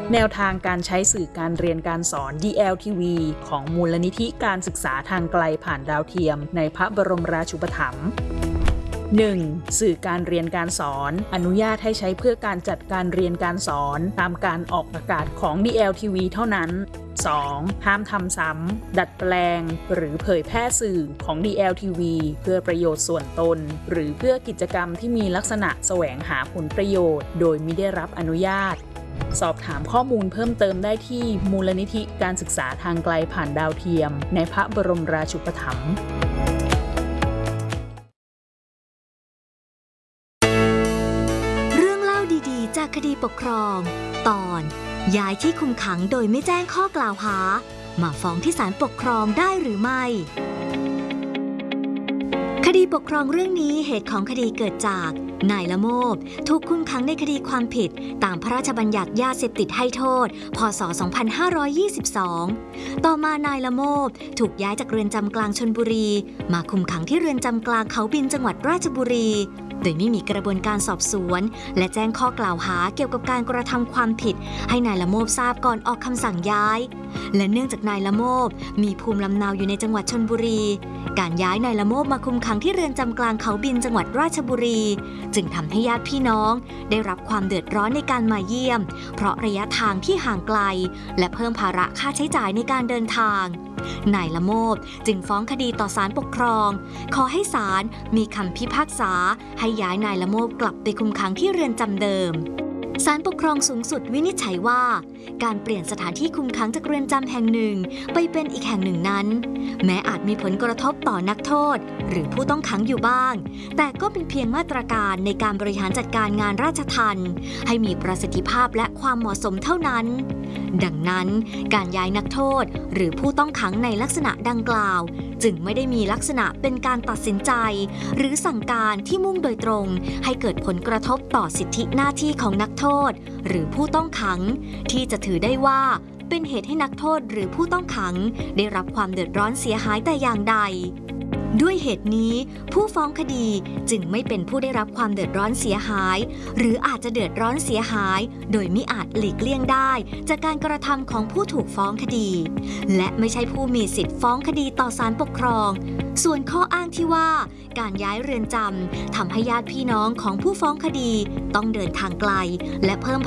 แนวทางการใช้สื่อการเรียนการสอน DLTV ของมูลนิธิการศึกษาทางไกลผ่านดาวเทียมในพระบรมราชูปถัมภ์ 1. สื่อการเรียนการสอนอนุญาตให้ใช้เพื่อการจัดการเรียนการสอนตามการออกอากาศของ DLTV เท่านั้น 2. ห้ามทำซ้ำดัดแปลงหรือเผยแพร่สื่อของ DLTV เพื่อประโยชน์ส่วนตนหรือเพื่อกิจกรรมที่มีลักษณะแสวงหาผลประโยชน์โดยมิได้รับอนุญาตสอบถามข้อมูลเพิ่มเติมได้ที่มูลนิธิการศึกษาทางไกลผ่านดาวเทียมในพระบรมราชูปถัมภ์เรื่องเล่าดีๆจากคดีปกครองตอนย้ายที่คุมขังโดยไม่แจ้งข้อกล่าวหามาฟ้องที่ศาลปกครองได้หรือไม่คดีปกครองเรื่องนี้เหตุของคดีเกิดจากนายละโมบถูกคุมขังในคดีความผิดตามพระราชบัญญัติยาเสพติดให้โทษพ.ศ. 2522ต่อมานายละโมบถูกย้ายจากเรือนจำกลางชลบุรีมาคุมขังที่เรือนจำกลางเขาบินจังหวัดราชบุรีโดยไม่มีกระบวนการสอบสวนและแจ้งข้อกล่าวหาเกี่ยวกับการกระทำความผิดให้นายละโมบทราบก่อนออกคำสั่งย้ายและเนื่องจากนายละโมบมีภูมิลำเนาอยู่ในจังหวัดชลบุรีการย้ายนายละโมบมาคุมขังที่เรือนจำกลางเขาบินจังหวัดราชบุรีจึงทำให้ญาติพี่น้องได้รับความเดือดร้อนในการมาเยี่ยมเพราะระยะทางที่ห่างไกลและเพิ่มภาระค่าใช้จ่ายในการเดินทางนายละโมบจึงฟ้องคดีต่อศาลปกครองขอให้ศาลมีคำพิพากษาให้ย้ายนายละโมบกลับไปคุมขังที่เรือนจำเดิมศาลปกครองสูงสุดวินิจฉัยว่าการเปลี่ยนสถานที่คุมขังจากเรือนจำแห่งหนึ่งไปเป็นอีกแห่งหนึ่งนั้นแม้อาจมีผลกระทบต่อนักโทษหรือผู้ต้องขังอยู่บ้างแต่ก็เป็นเพียงมาตรการในการบริหารจัดการงานราชทัณฑ์ให้มีประสิทธิภาพและความเหมาะสมเท่านั้นดังนั้นการย้ายนักโทษหรือผู้ต้องขังในลักษณะดังกล่าวจึงไม่ได้มีลักษณะเป็นการตัดสินใจหรือสั่งการที่มุ่งโดยตรงให้เกิดผลกระทบต่อสิทธิหน้าที่ของนักโทษหรือผู้ต้องขังที่จะถือได้ว่าเป็นเหตุให้นักโทษหรือผู้ต้องขังได้รับความเดือดร้อนเสียหายแต่อย่างใดด้วยเหตุนี้ผู้ฟ้องคดีจึงไม่เป็นผู้ได้รับความเดือดร้อนเสียหายหรืออาจจะเดือดร้อนเสียหายโดยมิอาจหลีกเลี่ยงได้จากการกระทำของผู้ถูกฟ้องคดีและไม่ใช่ผู้มีสิทธิฟ้องคดีต่อศาลปกครองส่วนข้ออ้างที่ว่าการย้ายเรือนจำทำให้ญาติพี่น้องของผู้ฟ้องคดีต้องเดินทางไกลและเพิ่ม